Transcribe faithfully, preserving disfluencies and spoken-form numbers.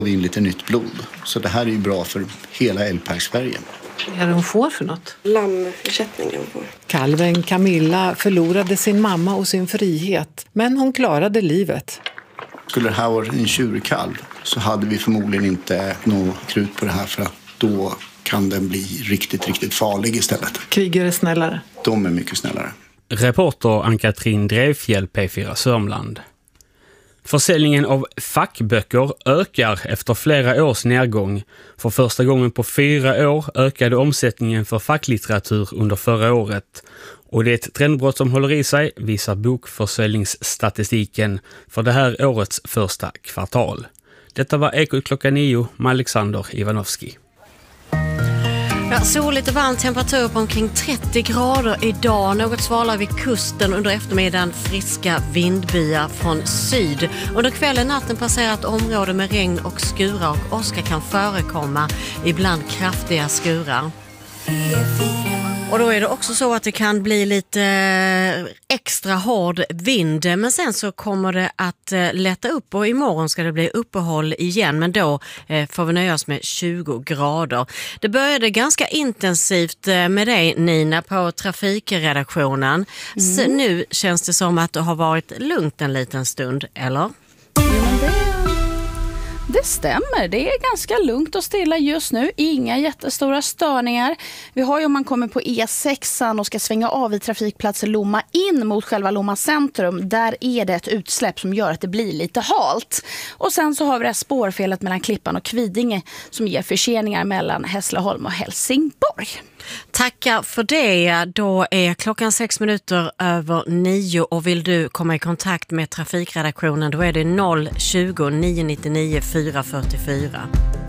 in lite nytt blod. Så det här är ju bra för hela Älvpark-Sverige. Vad är det hon får för något? Lammersättning hon får. Kalven Camilla förlorade sin mamma och sin frihet, men hon klarade livet. Skulle det här vara en tjurkalv så hade vi förmodligen inte något krut på det här, för att då kan den bli riktigt, riktigt farlig istället. Kriger är snällare. De är mycket snällare. Reporter Ann-Katrin Drevfjäll, P fyra Sörmland. Försäljningen av fackböcker ökar efter flera års nedgång. För första gången på fyra år ökade omsättningen för facklitteratur under förra året. Och det är ett trendbrott som håller i sig, visar bokförsäljningsstatistiken för det här årets första kvartal. Detta var Ekot klockan nio med Alexander Ivanovski. Ja, soligt och varm temperatur på omkring trettio grader idag. Något svalare vid kusten, under eftermiddagen friska vindbyar från syd. Under kvällen natten passerar ett område med regn och skurar, och åska kan förekomma, ibland kraftiga skurar. Och då är det också så att det kan bli lite extra hård vind, men sen så kommer det att lätta upp, och imorgon ska det bli uppehåll igen, men då får vi nöja oss med tjugo grader. Det började ganska intensivt med dig, Nina, på trafikredaktionen. Mm. Så nu känns det som att det har varit lugnt en liten stund, eller? Det stämmer, det är ganska lugnt och stilla just nu, inga jättestora störningar. Vi har ju, om man kommer på E sex och ska svänga av i trafikplatsen Lomma in mot själva Lomma centrum, där är det ett utsläpp som gör att det blir lite halt. Och sen så har vi det här spårfelet mellan Klippan och Kvidinge som ger förseningar mellan Hässleholm och Helsingborg. Tackar för det. Då är klockan sex minuter över nio, och vill du komma i kontakt med trafikredaktionen, då är det noll tjugo, nio nio nio, fyra fyra fyra.